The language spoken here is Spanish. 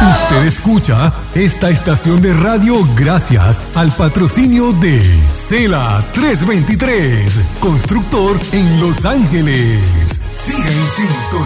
Usted escucha esta estación de radio gracias al patrocinio de Cela 323, constructor en Los Ángeles. Siga en sintonía.